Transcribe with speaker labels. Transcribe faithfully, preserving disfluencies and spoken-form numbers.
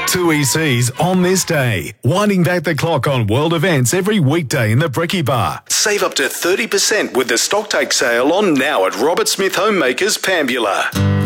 Speaker 1: Two E Cs on this day. Winding back the clock on world events every weekday in the Bricky Bar. Save up to thirty percent with the stocktake sale on now at Robert Smith Homemakers, Pambula.